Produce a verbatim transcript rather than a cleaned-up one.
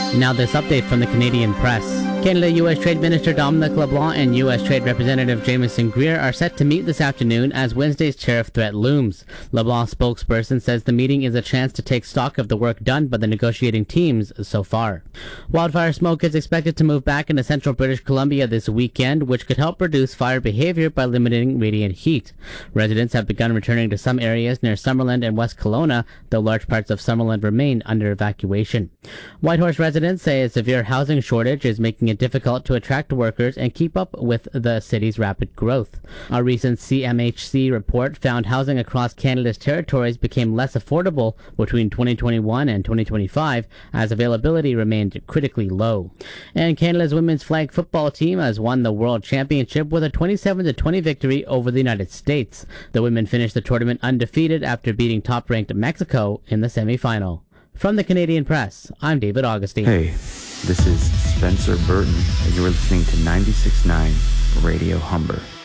Now this update from the Canadian press. Canada-U S Trade Minister Dominic LeBlanc and U S Trade Representative Jamieson Greer are set to meet this afternoon as Wednesday's tariff threat looms. LeBlanc's spokesperson says the meeting is a chance to take stock of the work done by the negotiating teams so far. Wildfire smoke is expected to move back into central British Columbia this weekend, which could help reduce fire behavior by limiting radiant heat. Residents have begun returning to some areas near Summerland and West Kelowna, though large parts of Summerland remain under evacuation. Whitehorse residents say a severe housing shortage is making it difficult to attract workers and keep up with the city's rapid growth. A recent C M H C report found housing across Canada's territories became less affordable between twenty twenty-one and twenty twenty-five as availability remained critically low. And Canada's women's flag football team has won the World Championship with a twenty-seven to twenty victory over the United States. The women finished the tournament undefeated after beating top-ranked Mexico in the semifinal. From the Canadian Press, I'm David Augustine. Hey, this is Spencer Burton, and you're listening to ninety-six point nine Radio Humber.